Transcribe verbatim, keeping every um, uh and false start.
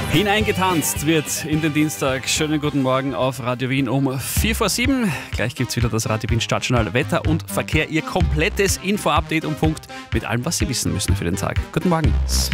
Hineingetanzt wird in den Dienstag. Schönen guten Morgen auf Radio Wien um vier vor sieben. Gleich gibt es wieder das Radio Wien Stadtjournal Wetter und Verkehr. Ihr komplettes Info-Update um Punkt mit allem, was Sie wissen müssen für den Tag. Guten Morgen.